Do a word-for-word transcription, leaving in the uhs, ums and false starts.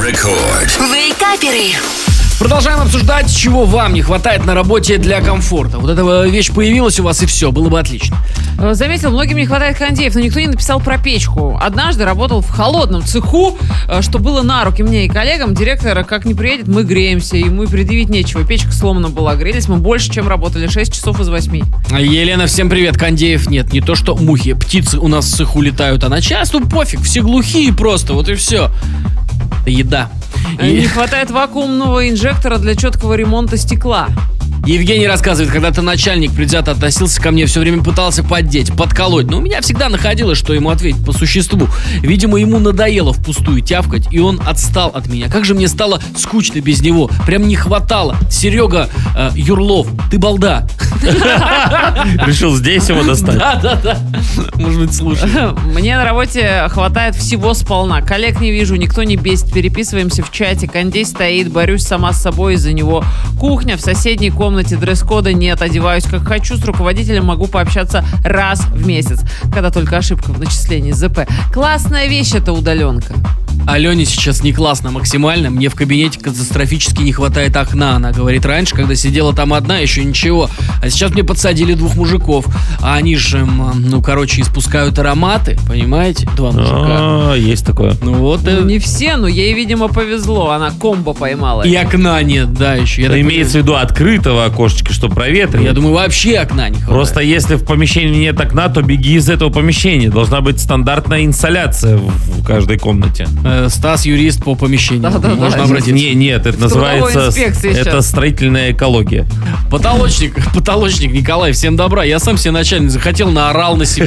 Рекорд. Вейкаперы. Продолжаем обсуждать, чего вам не хватает на работе для комфорта. Вот эта вещь появилась у вас, и все, было бы отлично. Заметил, многим не хватает кондеев, но никто не написал про печку. Однажды работал в холодном цеху, что было на руки мне и коллегам. Директор, как не приедет, мы греемся, ему и предъявить нечего. Печка сломана была, грелись мы больше, чем работали, шесть часов из восьми. Елена, всем привет, кондеев нет. Не то что мухи, птицы у нас в цеху летают, а начальству пофиг, все глухие просто, вот и все. Еда. Не хватает вакуумного инжектора для четкого ремонта стекла. Евгений рассказывает, когда-то начальник предвзято относился ко мне, все время пытался поддеть, подколоть. Но у меня всегда находилось, что ему ответить по существу. Видимо, ему надоело впустую тявкать, и он отстал от меня. Как же мне стало скучно без него. Прям не хватало. Серега э, Юрлов, ты балда. Решил здесь его достать. Да-да-да. Может быть, слушай. Мне на работе хватает всего сполна. Коллег не вижу, никто не бесит. Переписываемся в чате. Кондей стоит, борюсь сама с собой из-за него. Кухня в соседней комнате. В комнате дресс-кода нет, одеваюсь как хочу, с руководителем могу пообщаться раз в месяц, когда только ошибка в начислении ЗП. Классная вещь эта удаленка. Алене сейчас не классно максимально. Мне в кабинете катастрофически не хватает окна. Она говорит, раньше, когда сидела там одна, еще ничего. А сейчас мне подсадили двух мужиков. А они же, ну, короче, испускают ароматы. Понимаете? Два мужика. А, есть такое. Ну вот. Ну, не все, но ей, видимо, повезло. Она комбо поймала. И окна нет, да, еще. Это имеется в виду открытого окошечка, что проветривает. Я думаю, вообще окна не хватает. Просто если в помещении нет окна, то беги из этого помещения. Должна быть стандартная инсоляция в каждой комнате. Стас юрист по помещению. Да, да, Можно да. обратиться. Не, нет, это называется это сейчас. строительная экология. Потолочник, потолочник Николай, всем добра. Я сам себе начальник захотел, наорал на себя.